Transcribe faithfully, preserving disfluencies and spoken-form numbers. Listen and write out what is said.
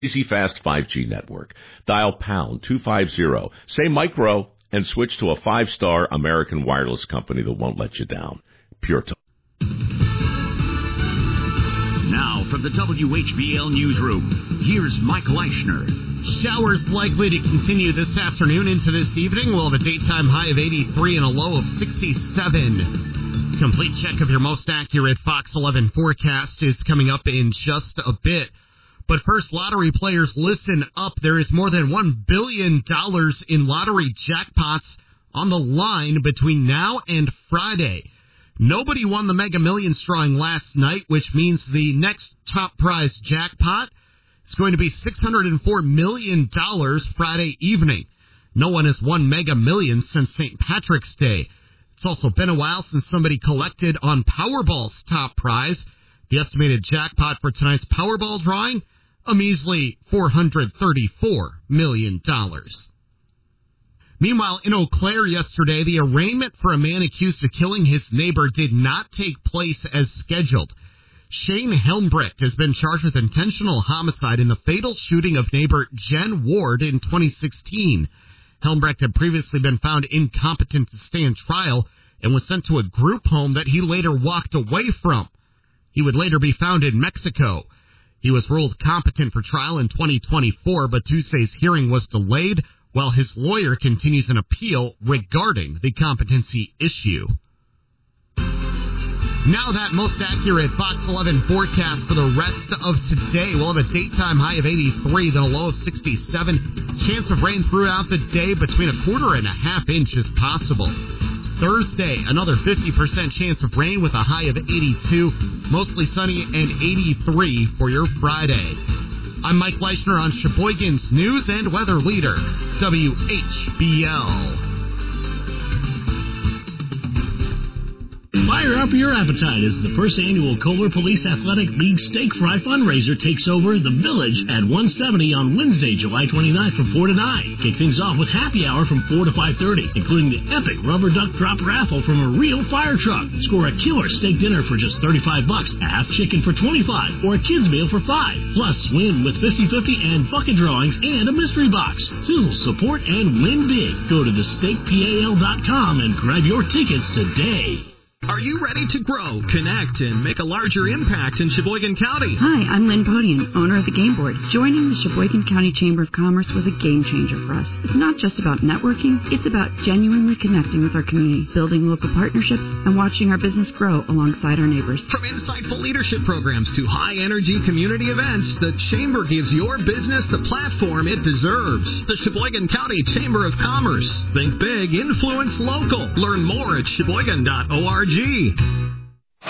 Easy Fast five G network. Dial pound two fifty, say micro, and switch to a five-star American wireless company that won't let you down. Pure Talk. Now from the W H B L newsroom, here's Mike Leischner. Showers likely to continue this afternoon into this evening. We'll have a daytime high of eighty-three and a low of sixty-seven. Complete check of your most accurate Fox eleven forecast is coming up in just a bit. But first, lottery players, listen up. There is more than one billion dollars in lottery jackpots on the line between now and Friday. Nobody won the Mega Millions drawing last night, which means the next top prize jackpot is going to be six hundred four million dollars Friday evening. No one has won Mega Millions since Saint Patrick's Day. It's also been a while since somebody collected on Powerball's top prize. The estimated jackpot for tonight's Powerball drawing, a measly four hundred thirty-four million dollars. Meanwhile, in Eau Claire yesterday, the arraignment for a man accused of killing his neighbor did not take place as scheduled. Shane Helmbrecht has been charged with intentional homicide in the fatal shooting of neighbor Jen Ward in twenty sixteen. Helmbrecht had previously been found incompetent to stand trial and was sent to a group home that he later walked away from. He would later be found in Mexico. He was ruled competent for trial in twenty twenty-four, but Tuesday's hearing was delayed while his lawyer continues an appeal regarding the competency issue. Now that most accurate Fox eleven forecast for the rest of today. We'll have a daytime high of eighty-three, then a low of sixty-seven. Chance of rain throughout the day, between a quarter and a half inch is possible. Thursday, another fifty percent chance of rain with a high of eighty-two. Mostly sunny and eighty-three for your Friday. I'm Mike Leischner on Sheboygan's News and Weather Leader, W H B L. Fire up your appetite as the first annual Kohler Police Athletic League Steak Fry fundraiser takes over the Village at one seventy on Wednesday, July twenty-ninth from four to nine. Kick things off with happy hour from four to five thirty, including the epic rubber duck drop raffle from a real fire truck. Score a killer steak dinner for just thirty-five bucks, a half chicken for twenty-five, or a kid's meal for five. Plus, win with fifty fifty and bucket drawings and a mystery box. Sizzle, support, and win big. Go to the steak pal dot com and grab your tickets today. Are you ready to grow, connect, and make a larger impact in Sheboygan County? Hi, I'm Lynn Podian, owner of the Game Board. Joining the Sheboygan County Chamber of Commerce was a game changer for us. It's not just about networking, it's about genuinely connecting with our community, building local partnerships, and watching our business grow alongside our neighbors. From insightful leadership programs to high-energy community events, the Chamber gives your business the platform it deserves. The Sheboygan County Chamber of Commerce. Think big, influence local. Learn more at sheboygan dot org.